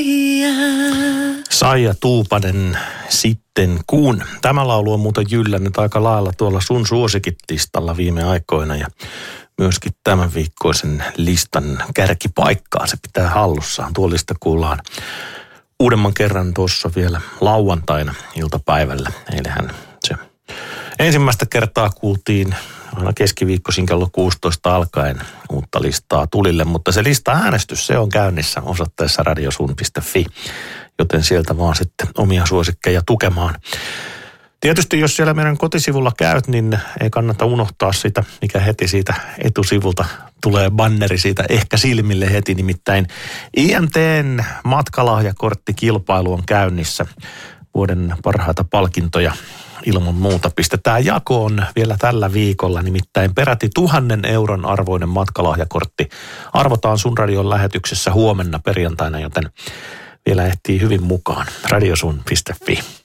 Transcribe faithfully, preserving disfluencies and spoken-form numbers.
Saija Tuupanen sitten kun. Tämä laulu on muuten jyllännyt aika lailla tuolla sun suosikitlistalla viime aikoina ja myöskin tämän viikkoisen listan kärkipaikkaa se pitää hallussaan. Tuo lista kuullaan uudemman kerran tuossa vielä lauantaina iltapäivällä. Eilähän se ensimmäistä kertaa kuultiin aina keskiviikkoisin kello kuusitoista alkaen uutta listaa tulille, mutta se lista-äänestys, se on käynnissä osoitteessa radiosun piste fi, joten sieltä vaan sitten omia suosikkeja tukemaan. Tietysti jos siellä meidän kotisivulla käyt, niin ei kannata unohtaa sitä, mikä heti siitä etusivulta tulee banneri siitä ehkä silmille heti, nimittäin I M T:n matkalahjakorttikilpailu on käynnissä. Vuoden parhaita palkintoja ilman muuta pistetään jakoon vielä tällä viikolla, nimittäin peräti tuhannen euron arvoinen matkalahjakortti arvotaan Sun Radion lähetyksessä huomenna perjantaina, joten vielä ehtii hyvin mukaan. radiosun piste fi.